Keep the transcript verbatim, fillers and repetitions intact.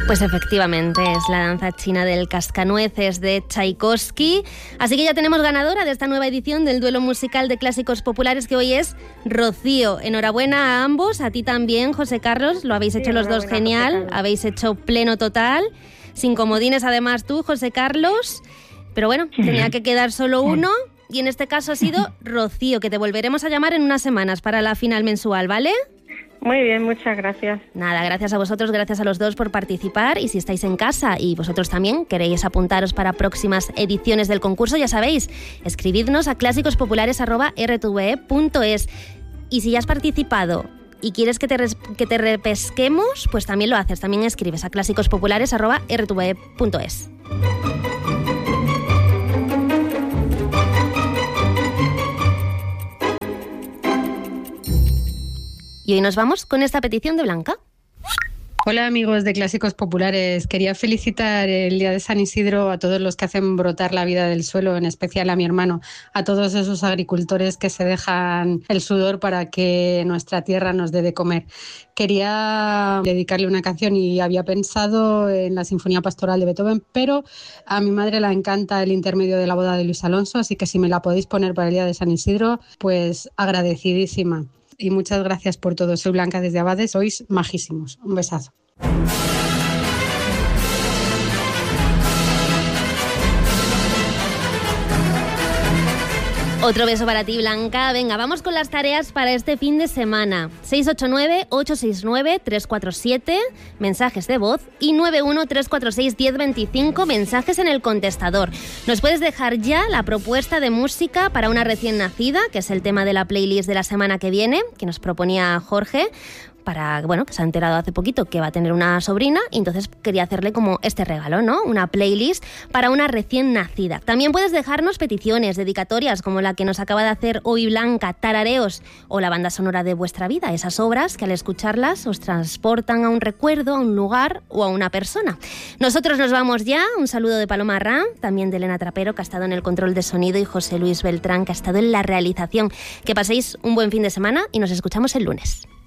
Pues efectivamente, es la danza china del cascanueces de Tchaikovsky. Así que ya tenemos ganadora de esta nueva edición del duelo musical de clásicos populares, que hoy es Rocío. Enhorabuena a ambos, a ti también, José Carlos, lo habéis hecho sí, los dos genial, habéis hecho pleno total, sin comodines además tú, José Carlos, pero bueno, tenía que quedar solo uno. Y en este caso ha sido Rocío, que te volveremos a llamar en unas semanas para la final mensual, ¿vale? Muy bien, muchas gracias. Nada, gracias a vosotros, gracias a los dos por participar. Y si estáis en casa y vosotros también queréis apuntaros para próximas ediciones del concurso, ya sabéis, escribidnos a clásicos-populares arroba r t v e punto es. Y si ya has participado y quieres que te, res- que te repesquemos, pues también lo haces, también escribes a clásicos-populares arroba r t v e punto es. Y hoy nos vamos con esta petición de Blanca. Hola amigos de Clásicos Populares, quería felicitar el día de San Isidro a todos los que hacen brotar la vida del suelo, en especial a mi hermano, a todos esos agricultores que se dejan el sudor para que nuestra tierra nos dé de comer. Quería dedicarle una canción y había pensado en la Sinfonía Pastoral de Beethoven, pero a mi madre le encanta el intermedio de la boda de Luis Alonso, así que si me la podéis poner para el día de San Isidro, pues agradecidísima. Y muchas gracias por todo. Soy Blanca desde Abades, sois majísimos. Un besazo. Otro beso para ti, Blanca. Venga, vamos con las tareas para este fin de semana. seis ocho nueve, ocho seis nueve, tres cuatro siete, mensajes de voz, y nueve uno tres cuatro seis, uno cero dos cinco, mensajes en el contestador. Nos puedes dejar ya la propuesta de música para una recién nacida, que es el tema de la playlist de la semana que viene, que nos proponía Jorge, para, bueno, que se ha enterado hace poquito que va a tener una sobrina, y entonces quería hacerle como este regalo, ¿no? Una playlist para una recién nacida. También puedes dejarnos peticiones, dedicatorias, como la que nos acaba de hacer hoy Blanca, tarareos, o la banda sonora de vuestra vida, esas obras que al escucharlas os transportan a un recuerdo, a un lugar o a una persona. Nosotros nos vamos ya. Un saludo de Paloma Arrán, también de Elena Trapero, que ha estado en el control de sonido, y José Luis Beltrán, que ha estado en la realización. Que paséis un buen fin de semana y nos escuchamos el lunes.